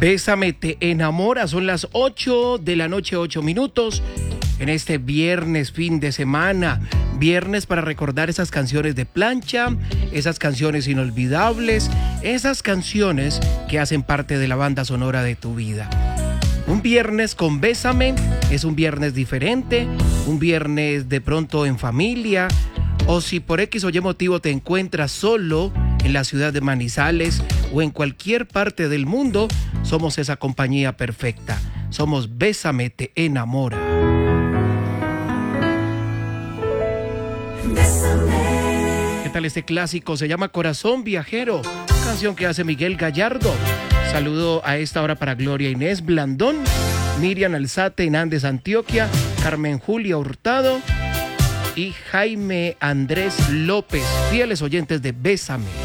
Bésame te enamora, son las 8 de la noche, 8 minutos, en este viernes, fin de semana, viernes para recordar esas canciones de plancha, esas canciones inolvidables, esas canciones que hacen parte de la banda sonora de tu vida. Un viernes con Bésame es un viernes diferente, un viernes de pronto en familia, o si por X o Y motivo te encuentras solo en la ciudad de Manizales o en cualquier parte del mundo, somos esa compañía perfecta. Somos Bésame te enamora. Bésame. ¿Qué tal este clásico? Se llama Corazón Viajero, canción que hace Miguel Gallardo. Saludo a esta hora para Gloria Inés Blandón, Miriam Alzate en Andes, Antioquia, Carmen Julia Hurtado y Jaime Andrés López, fieles oyentes de Bésame.